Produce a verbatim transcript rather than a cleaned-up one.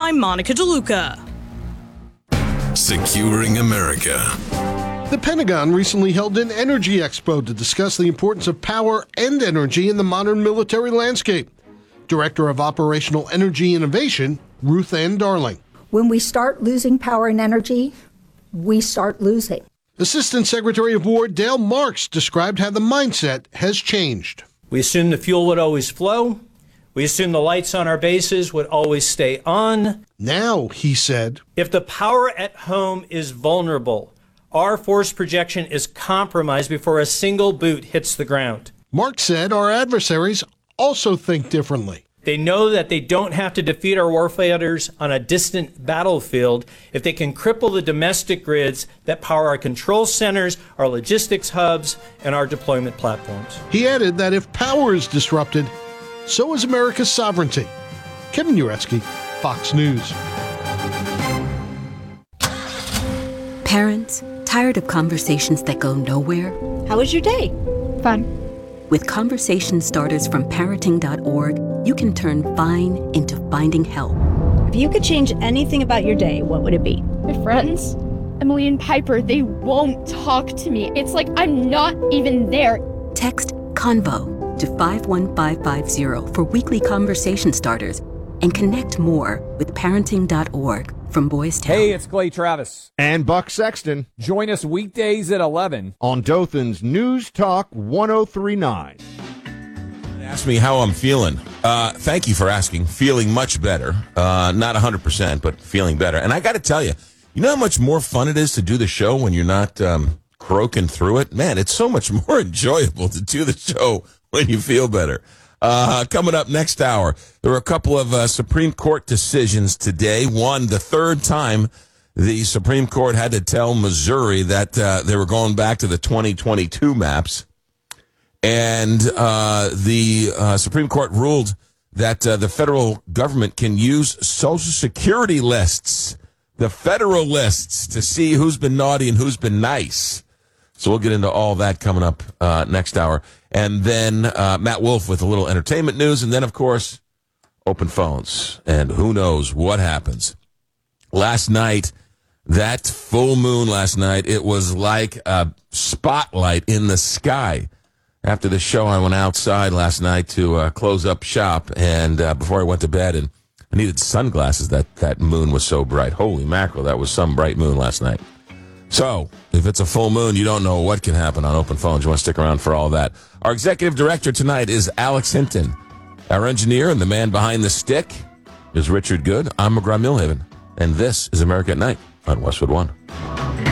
I'm Monica DeLuca. Securing America. The Pentagon recently held an energy expo to discuss the importance of power and energy in the modern military landscape. Director of Operational Energy Innovation, Ruth Ann Darling. When we start losing power and energy, we start losing. Assistant Secretary of War Dale Marks described how the mindset has changed. We assumed the fuel would always flow. We assumed the lights on our bases would always stay on. Now, he said, if the power at home is vulnerable, our force projection is compromised before a single boot hits the ground. Mark said our adversaries also think differently. They know that they don't have to defeat our warfighters on a distant battlefield if they can cripple the domestic grids that power our control centers, our logistics hubs, and our deployment platforms. He added that if power is disrupted, so is America's sovereignty. Kevin Uretsky, Fox News. Parents, tired of conversations that go nowhere? How was your day? Fun. With conversation starters from parenting dot org, you can turn fine into finding help. If you could change anything about your day, what would it be? My friends, Emily and Piper, they won't talk to me. It's like I'm not even there. Text CONVO to five one five five zero for weekly conversation starters and connect more with parenting dot org from Boys Town. Hey, it's Clay Travis. And Buck Sexton. Join us weekdays at eleven on Dothan's News Talk one oh three point nine. Ask me how I'm feeling. Uh, thank you for asking. Feeling much better. Uh, not one hundred percent, but feeling better. And I got to tell you, you know how much more fun it is to do the show when you're not um, croaking through it? Man, it's so much more enjoyable to do the show when you feel better. Uh, coming up next hour, there were a couple of uh, Supreme Court decisions today. One, the third time the Supreme Court had to tell Missouri that uh, they were going back to the twenty twenty-two maps. And uh, the uh, Supreme Court ruled that uh, the federal government can use Social Security lists, the federal lists, to see who's been naughty and who's been nice. So we'll get into all that coming up uh, next hour. And then uh, Matt Wolf with a little entertainment news. And then, of course, open phones. And who knows what happens. Last night, that full moon last night, it was like a spotlight in the sky. After the show, I went outside last night to uh, close up shop. And uh, before I went to bed, and I needed sunglasses. That, that moon was so bright. Holy mackerel, that was some bright moon last night. So, if it's a full moon, you don't know what can happen on open phones. You want to stick around for all that. Our executive director tonight is Alex Hinton. Our engineer and the man behind the stick is Richard Good. I'm McGraw-Milhaven. And this is America at Night on Westwood One.